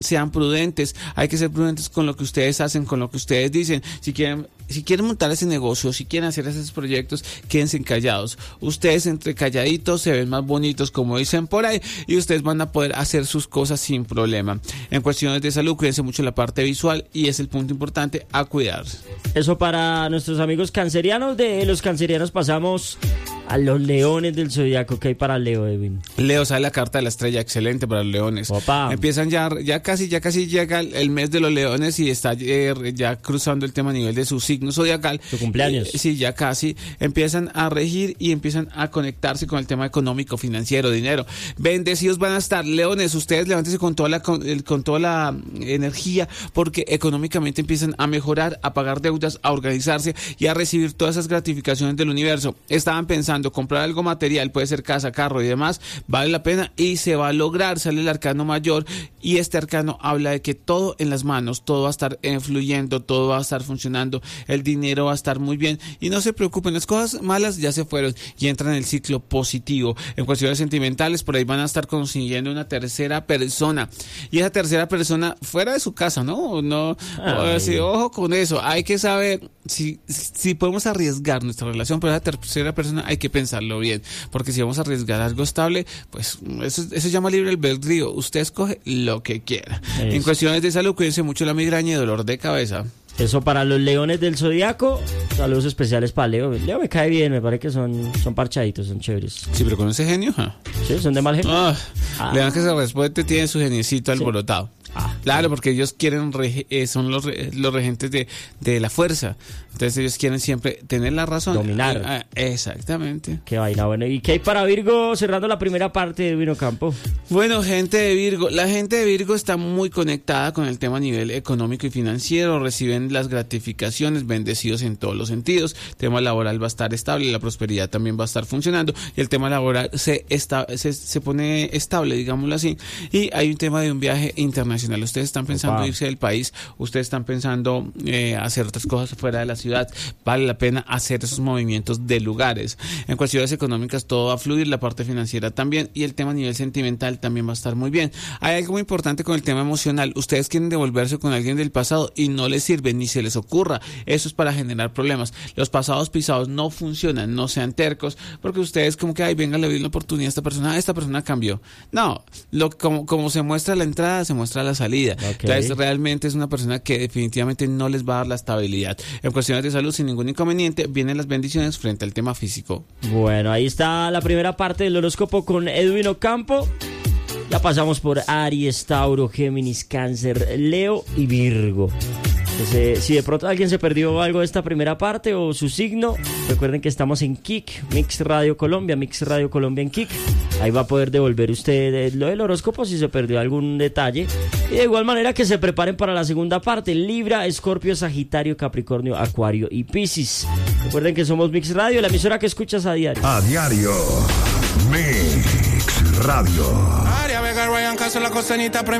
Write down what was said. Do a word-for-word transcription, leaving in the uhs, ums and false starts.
sean prudentes, hay que ser prudentes con lo que ustedes hacen, con lo que ustedes dicen. Si quieren, si quieren montar ese negocio, si quieren hacer esos proyectos, quédense callados. Ustedes entre calladitos se ven más bonitos, como dicen por ahí, y ustedes van a poder hacer sus cosas sin problema. En cuestiones de salud, cuídense mucho la parte visual y es el punto importante a cuidar. Eso para nuestros amigos cancerianos. De los cancerianos pasamos a los leones del zodiaco. ¿Qué hay para Leo, Edwin? Leo, sale la carta de la estrella, excelente para los leones. Opa. Empiezan ya, ya casi, ya casi llega el mes de los leones y está eh, ya cruzando el tema a nivel de su signo zodiacal. Su cumpleaños. Eh, sí, ya casi. Empiezan a regir y empiezan a conectarse con el tema económico, financiero, dinero. Bendecidos van a estar, leones. Ustedes levántense con toda la con, con toda la energía, porque económicamente empiezan a mejorar, a pagar deudas, a organizarse y a recibir todas esas gratificaciones del universo. Estaban pensando comprar algo material, puede ser casa, carro y demás, vale la pena y se va a lograr. Sale el arcano mayor y este arcano habla de que todo en las manos, todo va a estar eh, fluyendo, todo va a estar funcionando, el dinero va a estar muy bien y no se preocupen, las cosas malas ya se fueron y entran en el ciclo positivo. En cuestiones sentimentales, por ahí van a estar consiguiendo una tercera persona y esa tercera persona fuera de su casa, ¿no? no o, sí, ojo con eso, hay que saber si, si podemos arriesgar nuestra relación, pero esa tercera persona hay que pensarlo bien, porque si vamos a arriesgar algo estable, pues eso, eso se llama libre albedrío, usted escoge lo que quiera. Eso. En cuestiones de salud, cuídense mucho la migraña y dolor de cabeza. Eso para los leones del zodiaco. Saludos especiales para Leo. Leo me cae bien, me parece que son, son parchaditos, son chéveres. Sí, pero con ese genio, ¿eh? Sí, son de mal genio. Ah, ah. León que se responde tiene su geniecito alborotado. Sí. Ah, claro, porque ellos quieren, rege, eh, son los, re, los regentes de, de la fuerza. Entonces ellos quieren siempre tener la razón. Dominar. Ah, exactamente. Qué vaina, bueno. ¿Y qué hay para Virgo cerrando la primera parte de Vino Campo? Bueno, gente de Virgo, la gente de Virgo está muy conectada con el tema a nivel económico y financiero. Reciben las gratificaciones, bendecidos en todos los sentidos. El tema laboral va a estar estable, la prosperidad también va a estar funcionando. Y el tema laboral se, está, se, se pone estable, digámoslo así. Y hay un tema de un viaje internacional. Ustedes están pensando Opa. irse del país, ustedes están pensando eh, hacer otras cosas fuera de la ciudad, vale la pena hacer esos movimientos de lugares. En cuestiones económicas todo va a fluir, la parte financiera también, y el tema a nivel sentimental también va a estar muy bien. Hay algo muy importante con el tema emocional, ustedes quieren devolverse con alguien del pasado y no les sirve, ni se les ocurra, eso es para generar problemas. Los pasados pisados no funcionan, no sean tercos, porque ustedes como que, ay, venga, le doy una oportunidad a esta persona, esta persona cambió. No, lo, como, como se muestra la entrada, se muestra la salida. Okay. Entonces realmente es una persona que definitivamente no les va a dar la estabilidad. En cuestiones de salud, sin ningún inconveniente, vienen las bendiciones frente al tema físico. Bueno, ahí está la primera parte del horóscopo con Edwin Ocampo. Ya pasamos por Aries, Tauro, Géminis, Cáncer, Leo y Virgo. Entonces, si de pronto alguien se perdió algo de esta primera parte o su signo, recuerden que estamos en Kik, Mix Radio Colombia, Mix Radio Colombia en Kik. Ahí va a poder devolver usted lo del horóscopo si se perdió algún detalle. Y de igual manera que se preparen para la segunda parte: Libra, Escorpio, Sagitario, Capricornio, Acuario y Piscis. Recuerden que somos Mix Radio, la emisora que escuchas a diario. A diario, Mix Radio.